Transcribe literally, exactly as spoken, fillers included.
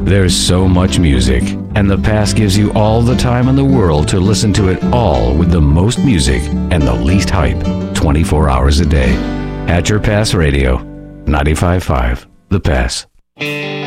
There's so much music, and The Pass gives you all the time in the world to listen to it all with the most music and the least hype, twenty-four hours a day. At Your Pass Radio, ninety-five point five The Pass.